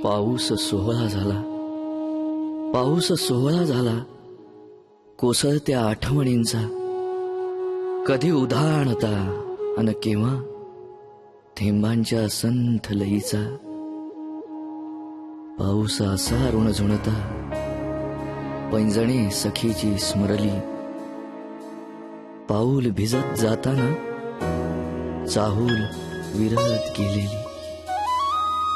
पाऊस सोहळा झाला, पाऊस सोहळा झाला, कोसळत्या आठवणींचा, कधी उधाणता अन केव्हा थेंबांच्या संथ लईचा. पाऊस असा ऋणझुणता, पैंजणे सखीची स्मरली, पाऊल भिजत जाताना चाहूल विरत गेलेली.